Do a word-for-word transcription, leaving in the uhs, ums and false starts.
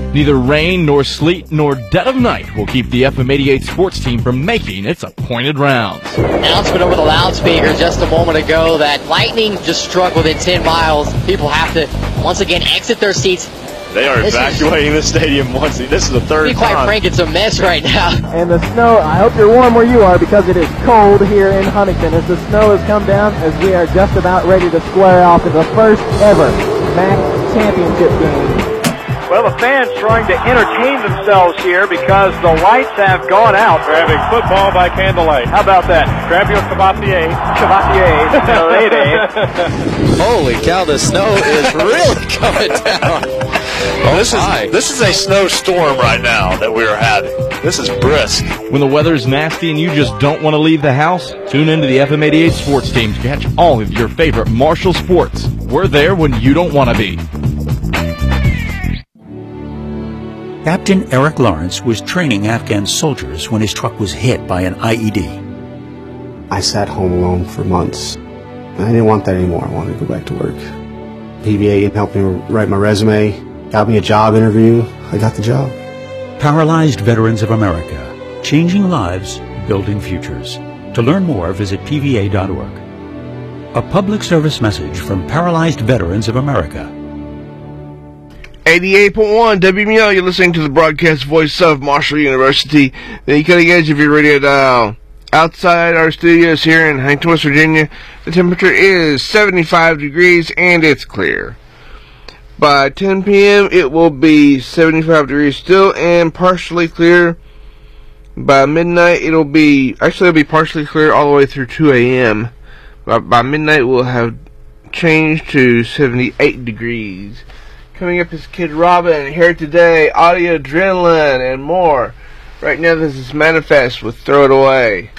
Neither rain, nor sleet, nor dead of night will keep the F M eighty-eight sports team from making its appointed rounds. Announcement over the loudspeaker just a moment ago that lightning just struck within ten miles. People have to, once again, exit their seats. They are this evacuating is, the stadium once. This is the third to be quite time. frank, it's a mess right now. And the snow, I hope you're warm where you are because it is cold here in Huntington as the snow has come down as we are just about ready to square off in the first ever M A C championship game. Well, the fans trying to entertain themselves here because the lights have gone out. We're having football by candlelight. How about that? Grab your cavatier. Cavatier. No, it ain't. Holy cow, the snow is really coming down. Oh, this is this is a snowstorm right now that we are having. This is brisk. When the weather's nasty and you just don't want to leave the house, tune into the F M eighty-eight sports team to catch all of your favorite Marshall sports. We're there when you don't want to be. Captain Eric Lawrence was training Afghan soldiers when his truck was hit by an I E D. I sat home alone for months. I didn't want that anymore. I wanted to go back to work. P V A helped me write my resume, got me a job interview. I got the job. Paralyzed Veterans of America, changing lives, building futures. To learn more, visit P V A dot org. A public service message from Paralyzed Veterans of America. eighty-eight point one W M L, you're listening to the broadcast voice of Marshall University, the cutting edge of your radio dial. Outside our studios here in Huntington, West Virginia, the temperature is seventy-five degrees and it's clear. By ten p.m. it will be seventy-five degrees still and partially clear. By midnight it'll be, actually it'll be partially clear all the way through two a.m. By, by midnight we'll have changed to seventy-eight degrees. Coming up is Kid Robin, Here Today, Audio Adrenaline, and more. Right now this is Manifest with Throw It Away.